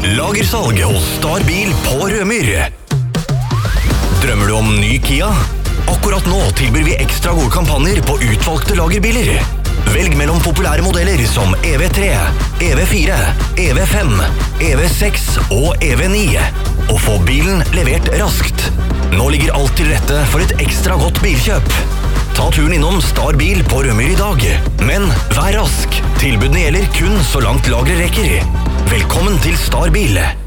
Lagersalg hos Star Bil på Rømyr. Drømmer du om ny Kia? Akkurat nå tilbyr vi ekstra gode kampanjer på utvalgte lagerbiler. Velg mellom populære modeller som EV3, EV4, EV5, EV6 og EV9. Og få bilen levert raskt. Nå ligger alt til rette for et ekstra godt bilkjøp. Ta turen innom Star Bil på Rømyr i dag. Men vær rask. Tilbudene gjelder kun så langt lageret rekker. Velkommen til Star Bil.